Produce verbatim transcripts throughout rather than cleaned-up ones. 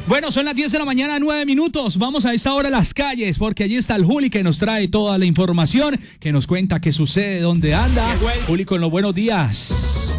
Bueno, son las diez de la mañana, nueve minutos. Vamos a esta hora a las calles, porque allí está el Juli que nos trae toda la información, que nos cuenta qué sucede, dónde anda. Juli con los buenos días.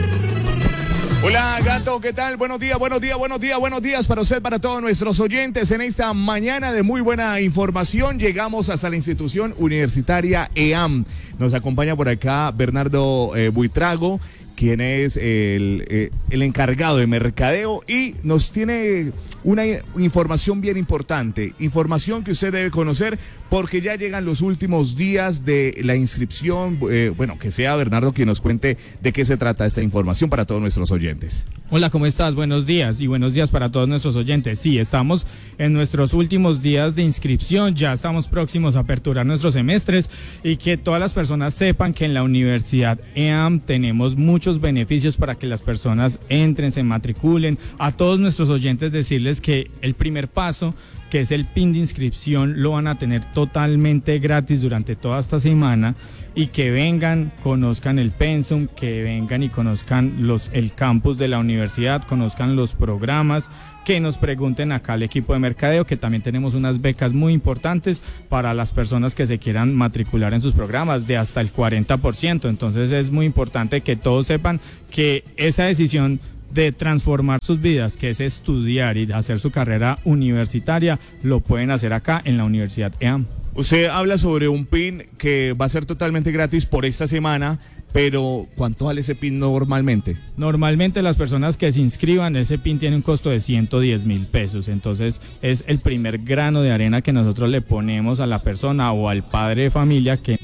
Hola, gato, ¿qué tal? Buenos días, buenos días, buenos días, buenos días para usted, para todos nuestros oyentes. En esta mañana de muy buena información, llegamos hasta la institución universitaria E A M. Nos acompaña por acá Bernardo eh, Buitrago, quien es el, eh, el encargado de mercadeo, y nos tiene una información bien importante, información que usted debe conocer porque ya llegan los últimos días de la inscripción. Eh, bueno, que sea Bernardo quien nos cuente de qué se trata esta información para todos nuestros oyentes. Hola, ¿cómo estás? Buenos días y buenos días para todos nuestros oyentes. Sí, estamos en nuestros últimos días de inscripción, ya estamos próximos a aperturar nuestros semestres, y que todas las personas sepan que en la Universidad E A M tenemos muchos beneficios para que las personas entren, se matriculen. A todos nuestros oyentes decirles que el primer paso, que es el pin de inscripción, lo van a tener totalmente gratis durante toda esta semana, y que vengan, conozcan el pensum, que vengan y conozcan los, el campus de la universidad, conozcan los programas, que nos pregunten acá al equipo de mercadeo, que también tenemos unas becas muy importantes para las personas que se quieran matricular en sus programas de hasta el cuarenta por ciento. Entonces es muy importante que todos sepan que esa decisión de transformar sus vidas, que es estudiar y hacer su carrera universitaria, lo pueden hacer acá en la Universidad E A M. Usted habla sobre un pin que va a ser totalmente gratis por esta semana, pero ¿cuánto vale ese pin normalmente? Normalmente las personas que se inscriban, ese pin tiene un costo de ciento diez mil pesos, entonces es el primer grano de arena que nosotros le ponemos a la persona o al padre de familia que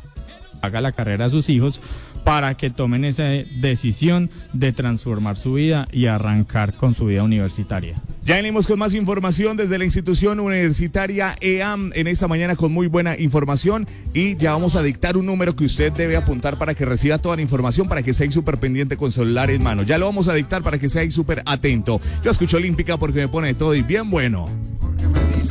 haga la carrera a sus hijos, para que tomen esa decisión de transformar su vida y arrancar con su vida universitaria. Ya venimos con más información desde la institución universitaria E A M en esta mañana con muy buena información, y ya vamos a dictar un número que usted debe apuntar para que reciba toda la información, para que esté ahí súper pendiente con celular en mano. Ya lo vamos a dictar para que sea ahí súper atento. Yo escucho Olímpica porque me pone todo y bien bueno.